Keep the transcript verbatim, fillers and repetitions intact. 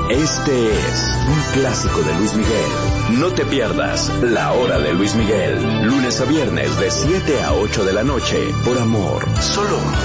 Este es un clásico de Luis Miguel. No te pierdas La Hora de Luis Miguel, lunes a viernes de siete a ocho de la noche, por Amor. Solo